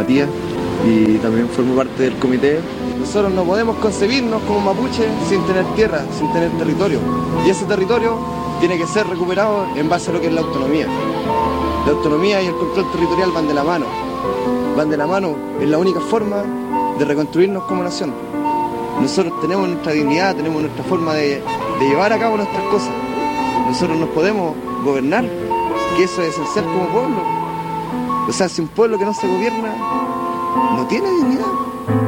tía y también formo parte del comité. Nosotros no podemos concebirnos como mapuches sin tener tierra, sin tener territorio. Y ese territorio tiene que ser recuperado en base a lo que es la autonomía. La autonomía y el control territorial van de la mano. Van de la mano, es la única forma de reconstruirnos como nación. Nosotros tenemos nuestra dignidad, tenemos nuestra forma de llevar a cabo nuestras cosas. Nosotros nos podemos gobernar, que eso es esencial como pueblo. O sea, si un pueblo que no se gobierna no tiene dignidad.